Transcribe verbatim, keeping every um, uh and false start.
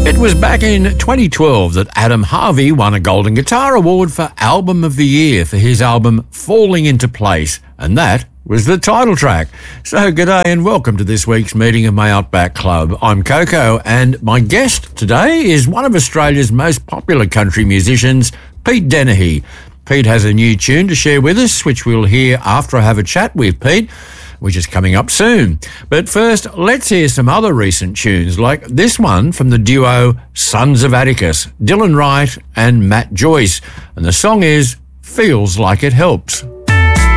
It was back in twenty twelve that Adam Harvey won a Golden Guitar Award for Album of the Year for his album Falling Into Place, and that was the title track. So g'day and welcome to this week's meeting of my Outback Club. I'm Coco, and my guest today is one of Australia's most popular country musicians, Pete Dennehy. Pete has a new tune to share with us, which we'll hear after I have a chat with Pete, which is coming up soon. But first, let's hear some other recent tunes, like this one from the duo Sons of Atticus, Dylan Wright and Matt Joyce. And the song is Feels Like It Helps.